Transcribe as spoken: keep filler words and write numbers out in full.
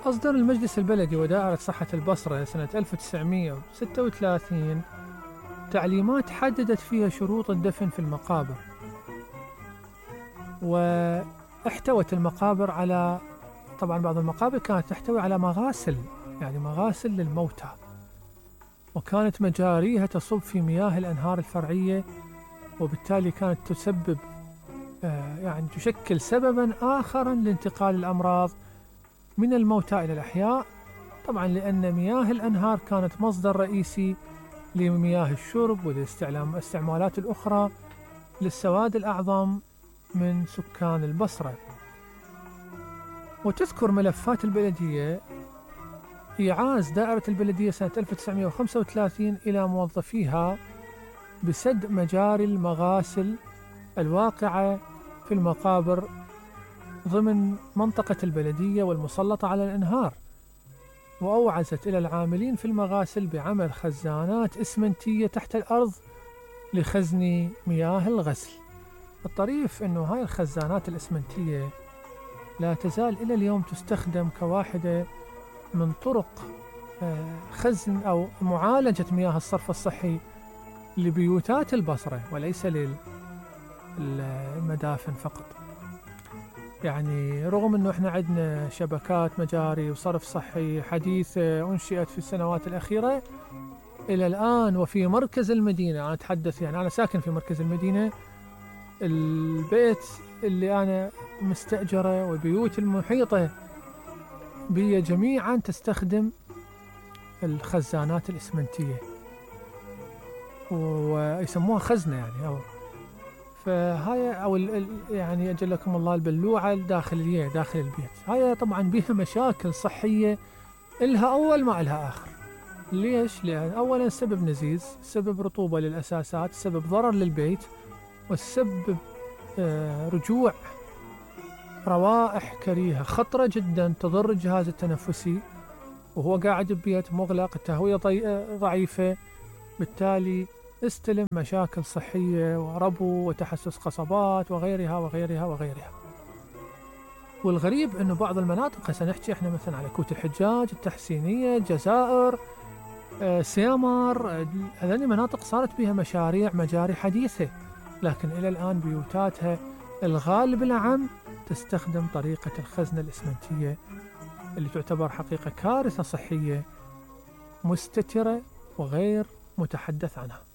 أصدر المجلس البلدي ودائرة صحة البصرة سنة ألف وتسعمئة وستة وثلاثين تعليمات حددت فيها شروط الدفن في المقابر، واحتوت المقابر على، طبعا بعض المقابر كانت تحتوي على مغاسل، يعني مغاسل للموتى، وكانت مجاريها تصب في مياه الأنهار الفرعية، وبالتالي كانت تسبب آه يعني تشكل سببا آخرا لانتقال الأمراض من الموتى إلى الأحياء، طبعا لأن مياه الأنهار كانت مصدر رئيسي لمياه الشرب والاستعمالات الأخرى للسواد الأعظم من سكان البصرة. وتذكر ملفات البلدية إيعاز دائرة البلدية سنة ألف وتسعمئة وخمسة وثلاثين إلى موظفيها بسد مجاري المغاسل الواقعة في المقابر ضمن منطقة البلدية والمسلطة على الأنهار، وأوعزت إلى العاملين في المغاسل بعمل خزانات إسمنتية تحت الأرض لخزن مياه الغسل. الطريف أنه هاي الخزانات الإسمنتية لا تزال إلى اليوم تستخدم كواحدة من طرق خزن أو معالجة مياه الصرف الصحي لبيوتات البصرة وليس للمدافن فقط. يعني رغم أنه إحنا عندنا شبكات مجاري وصرف صحي حديثة أنشئت في السنوات الأخيرة، إلى الآن وفي مركز المدينة، أنا أتحدث يعني أنا ساكن في مركز المدينة، البيت اللي أنا مستأجره والبيوت المحيطة بي جميعا تستخدم الخزانات الإسمنتية ويسموها خزنة يعني، أو فهاي أو يعني أجلكم الله البلوعة الداخلية داخل البيت، هاي طبعا بها مشاكل صحية إلها أول ما إلها آخر. ليش؟ لأن أولا سبب نزيز، سبب رطوبة للأساسات، سبب ضرر للبيت، والسبب آه رجوع روائح كريهة خطرة جدا تضر الجهاز التنفسي وهو قاعد ببيت مغلق، التهوية ضعيفة، بالتالي استلم مشاكل صحية وربو وتحسس قصبات وغيرها وغيرها وغيرها. والغريب أنه بعض المناطق، هسه نحكي إحنا مثلا على كوت الحجاج، التحسينية، الجزائر، آه، سيامار، آه، هذه مناطق صارت بها مشاريع مجاري حديثة، لكن إلى الآن بيوتاتها الغالب العام تستخدم طريقة الخزنة الإسمنتية اللي تعتبر حقيقة كارثة صحية مستترة وغير متحدث عنها.